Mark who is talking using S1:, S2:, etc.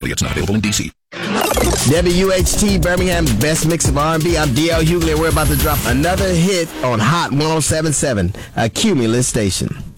S1: It's not available in D.C.
S2: WHT Birmingham's best mix of R&B. I'm DL Hughley, and we're about to drop another hit on Hot 107.7, a Cumulus station.